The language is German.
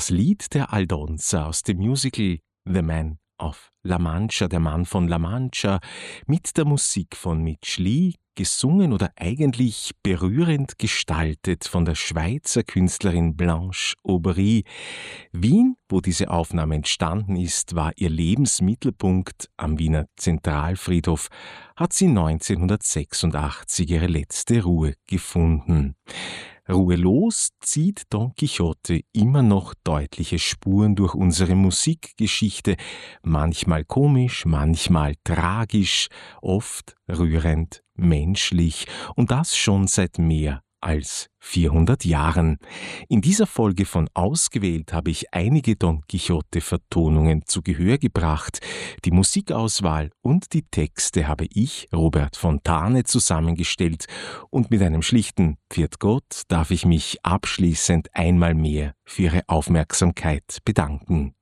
Das Lied der Aldonza aus dem Musical The Man of La Mancha, der Mann von La Mancha, mit der Musik von Mitch Lee, gesungen oder eigentlich berührend gestaltet von der Schweizer Künstlerin Blanche Aubry. Wien, wo diese Aufnahme entstanden ist, war ihr Lebensmittelpunkt. Am Wiener Zentralfriedhof hat sie 1986 ihre letzte Ruhe gefunden. Ruhelos zieht Don Quixote immer noch deutliche Spuren durch unsere Musikgeschichte, manchmal komisch, manchmal tragisch, oft rührend menschlich, und das schon seit mehr als 400 Jahren. In dieser Folge von Ausgewählt habe ich einige Don Quixote-Vertonungen zu Gehör gebracht. Die Musikauswahl und die Texte habe ich, Robert Fontane, zusammengestellt, und mit einem schlichten Pfiat Gott darf ich mich abschließend einmal mehr für Ihre Aufmerksamkeit bedanken.